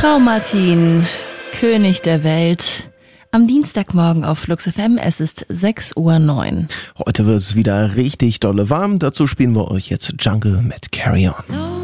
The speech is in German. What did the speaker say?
Frau Martin, König der Welt. Am Dienstagmorgen auf Flux FM, es ist 6:09 Uhr. Heute wird es wieder richtig dolle warm. Dazu spielen wir euch jetzt Jungle mit Carry On.